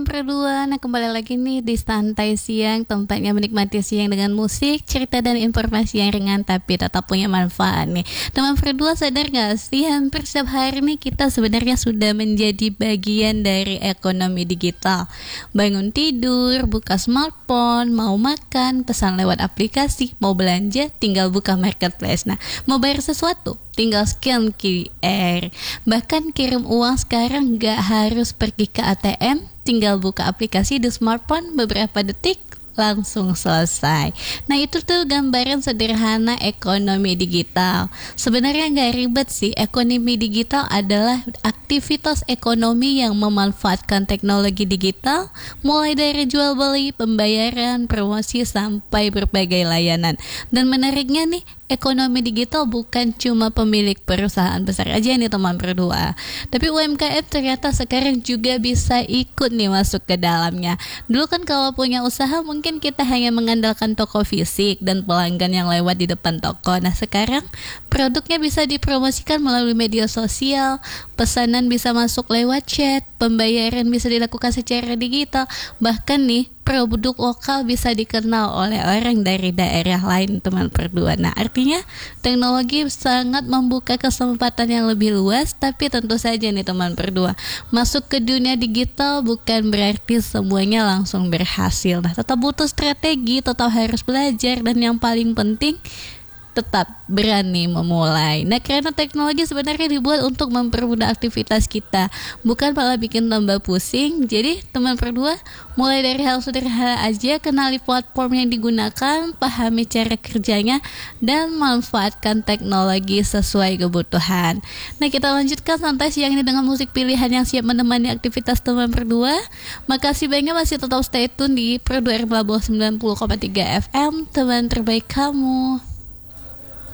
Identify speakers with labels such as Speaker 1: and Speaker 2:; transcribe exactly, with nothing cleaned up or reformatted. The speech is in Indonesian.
Speaker 1: teman berdua. Nah, kembali lagi nih di Santai Siang, tempatnya menikmati siang dengan musik, cerita dan informasi yang ringan tapi tetap punya manfaat nih. Teman berdua, sadar gak sih hampir setiap hari nih kita sebenarnya sudah menjadi bagian dari ekonomi digital. Bangun tidur, buka smartphone, mau makan, pesan lewat aplikasi, mau belanja, tinggal buka marketplace. Nah, mau bayar sesuatu, tinggal scan Q R. Bahkan kirim uang sekarang gak harus pergi ke A T M, tinggal buka aplikasi di smartphone, beberapa detik langsung selesai. Nah, itu tuh gambaran sederhana ekonomi digital. Sebenarnya gak ribet sih. Ekonomi digital adalah aktivitas ekonomi yang memanfaatkan teknologi digital, mulai dari jual beli, pembayaran, promosi sampai berbagai layanan. Dan menariknya nih, ekonomi digital bukan cuma pemilik perusahaan besar aja nih teman berdua, tapi U M K M ternyata sekarang juga bisa ikut nih masuk ke dalamnya. Dulu kan kalau punya usaha mungkin kita hanya mengandalkan toko fisik dan pelanggan yang lewat di depan toko. Nah, sekarang produknya bisa dipromosikan melalui media sosial, pesanan bisa masuk lewat chat, pembayaran bisa dilakukan secara digital, bahkan nih produk lokal bisa dikenal oleh orang dari daerah lain teman berdua. Nah, artinya teknologi sangat membuka kesempatan yang lebih luas, tapi tentu saja nih teman berdua, masuk ke dunia digital bukan berarti semuanya langsung berhasil. Nah, tetap butuh strategi, tetap harus belajar, dan yang paling penting tetap berani memulai. Nah, karena teknologi sebenarnya dibuat untuk mempermudah aktivitas kita, bukan malah bikin tambah pusing. Jadi teman berdua, mulai dari hal sederhana aja, kenali platform yang digunakan, pahami cara kerjanya, dan manfaatkan teknologi sesuai kebutuhan. Nah, kita lanjutkan santai siang ini dengan musik pilihan yang siap menemani aktivitas teman berdua. Makasih banyak masih tetap stay tune di Produk Air Pelabuhan sembilan puluh koma tiga F M, teman terbaik kamu.